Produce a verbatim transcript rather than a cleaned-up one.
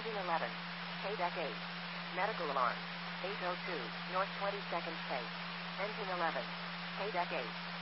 Engine eleven. K-Deck eight. Medical alarm. eight oh two, North twenty-second Space. Engine eleven. K-Deck eight.